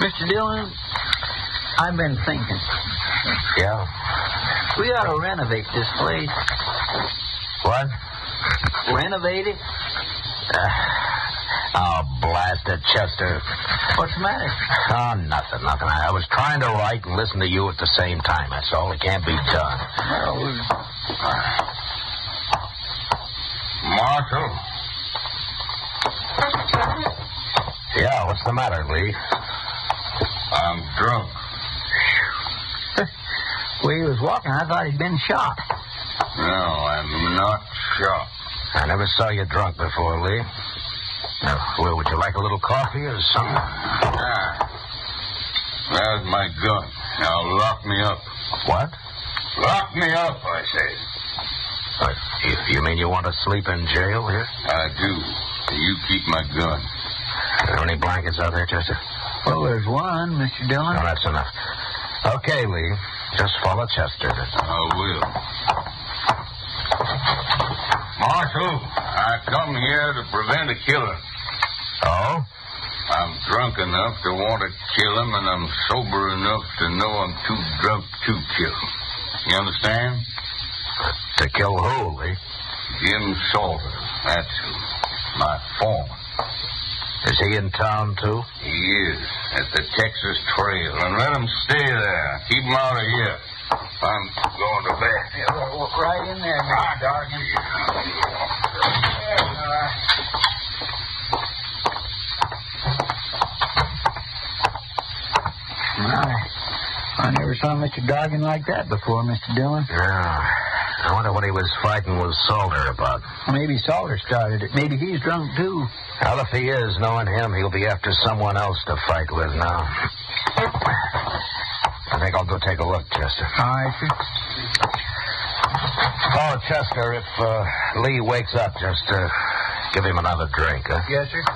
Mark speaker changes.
Speaker 1: Mr. Dillon, I've been thinking.
Speaker 2: Yeah?
Speaker 1: We ought to renovate this place.
Speaker 2: What?
Speaker 1: Renovate it?
Speaker 2: Oh, blast it, Chester.
Speaker 1: What's the matter?
Speaker 2: Oh, nothing. I was trying to write and listen to you at the same time. That's all. It can't be done.
Speaker 3: Marshal?
Speaker 2: Yeah, what's the matter, Lee?
Speaker 3: I'm drunk.
Speaker 1: The way he was walking, I thought he'd been shot.
Speaker 3: No, I'm not shot.
Speaker 2: I never saw you drunk before, Lee. Well, would you like a little coffee or something?
Speaker 3: There's my gun. Now lock me up.
Speaker 2: What?
Speaker 3: Lock me up, I say.
Speaker 2: You mean you want to sleep in jail here?
Speaker 3: I do. You keep my gun.
Speaker 2: Are there any blankets out there, Chester?
Speaker 1: Well, there's one, Mr. Dillon.
Speaker 2: No, that's enough. Okay, Lee. Just follow Chester.
Speaker 3: I will. Marshal, I come here to prevent a killing.
Speaker 2: Oh?
Speaker 3: I'm drunk enough to want to kill him, and I'm sober enough to know I'm too drunk to kill him. You understand?
Speaker 2: To kill who, Lee?
Speaker 3: Jim Salter. That's who. My foreman.
Speaker 2: Is he in town, too?
Speaker 3: He is. At the Texas Trail. And let him stay there. Keep him out of here. I'm going to bed.
Speaker 1: Yeah, right in there, Mr. Dargan. I never saw Mr. Dargan like that before, Mr. Dillon.
Speaker 2: Yeah. I wonder what he was fighting with Salter about.
Speaker 1: Maybe Salter started it. Maybe he's drunk, too.
Speaker 2: Well, if he is, knowing him, he'll be after someone else to fight with now. I think I'll go take a look, Chester.
Speaker 1: All right, sir.
Speaker 2: Oh, Chester, if Lee wakes up, just give him another drink, huh?
Speaker 1: Yes, sir.